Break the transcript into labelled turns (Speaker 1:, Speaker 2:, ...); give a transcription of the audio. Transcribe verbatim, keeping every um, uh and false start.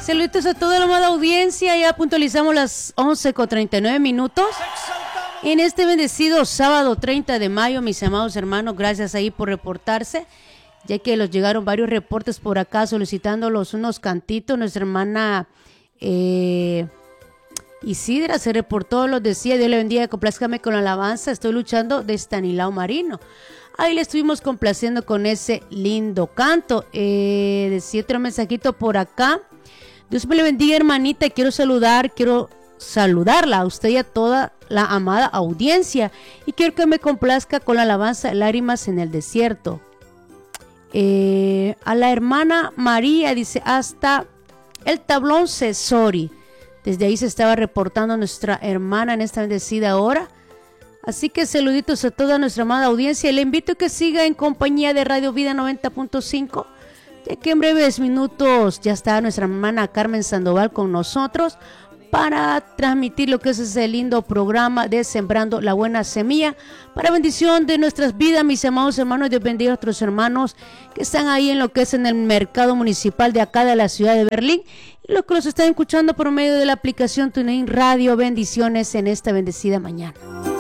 Speaker 1: Saluditos a toda la amada audiencia. Ya puntualizamos las once con treinta y nueve minutos. En este bendecido sábado treinta de mayo, mis amados hermanos, gracias ahí por reportarse, ya que los llegaron varios reportes por acá solicitándolos unos cantitos. Nuestra hermana eh, Isidra se reportó, los decía, Dios le bendiga, complázcame con la alabanza, estoy luchando, de Estanislao Marino. Ahí le estuvimos complaciendo con ese lindo canto. Eh, decía otro mensajito por acá. Dios me le bendiga, hermanita, quiero saludar, quiero saludarla a usted y a toda la amada audiencia, y quiero que me complazca con la alabanza Lágrimas en el Desierto. Eh, a la hermana María, dice, hasta el tablón Cesori. Desde ahí se estaba reportando nuestra hermana en esta bendecida hora. Así que saluditos a toda nuestra amada audiencia. Le invito a que siga en compañía de Radio Vida noventa punto cinco, ya que en breves minutos ya está nuestra hermana Carmen Sandoval con nosotros para transmitir lo que es ese lindo programa de Sembrando la Buena Semilla, para bendición de nuestras vidas, mis amados hermanos. Dios bendiga a nuestros hermanos que están ahí en lo que es en el mercado municipal de acá de la ciudad de Berlín, y los que los están escuchando por medio de la aplicación TuneIn Radio. Bendiciones en esta bendecida mañana.